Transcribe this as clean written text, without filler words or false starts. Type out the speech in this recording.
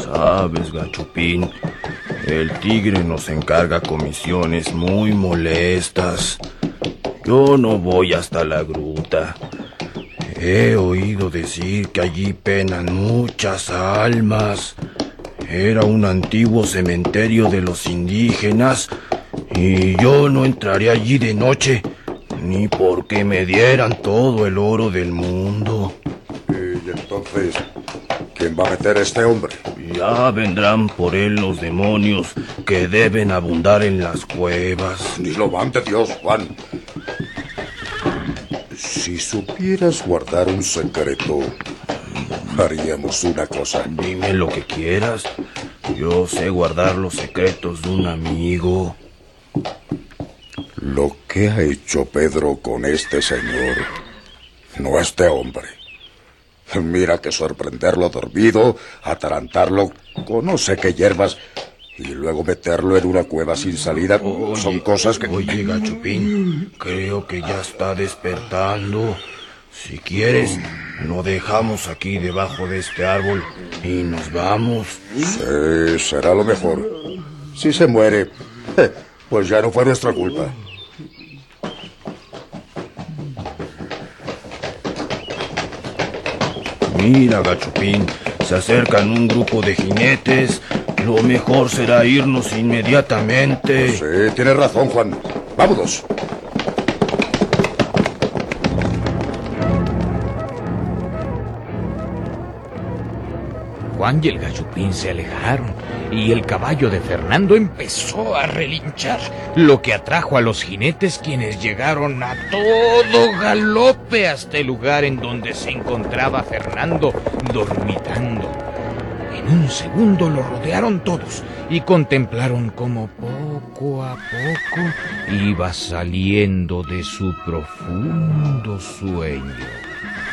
Sabes, Gachupín, el tigre nos encarga comisiones muy molestas. Yo no voy hasta la gruta. He oído decir que allí penan muchas almas. Era un antiguo cementerio de los indígenas y yo no entraré allí de noche, ni porque me dieran todo el oro del mundo. Y entonces, ¿quién va a meter a este hombre? Ya vendrán por él los demonios que deben abundar en las cuevas. Ni lo ante Dios, Juan. Si supieras guardar un secreto, haríamos una cosa. Dime lo que quieras. Yo sé guardar los secretos de un amigo. Lo que ha hecho Pedro con este señor no es de hombre. Mira que sorprenderlo dormido, atarantarlo con no sé qué hierbas y luego meterlo en una cueva sin salida son cosas que... Oye, Gachupín, creo que ya está despertando. Si quieres, lo dejamos aquí debajo de este árbol y nos vamos. Sí, será lo mejor. Si se muere, pues ya no fue nuestra culpa. Mira, Gachupín, se acercan un grupo de jinetes. Lo mejor será irnos inmediatamente. Sí, tienes razón, Juan. Vámonos. Juan y el Gachupín se alejaron y el caballo de Fernando empezó a relinchar, lo que atrajo a los jinetes, quienes llegaron a todo galope hasta el lugar en donde se encontraba Fernando dormitando. En un segundo lo rodearon todos y contemplaron cómo poco a poco iba saliendo de su profundo sueño.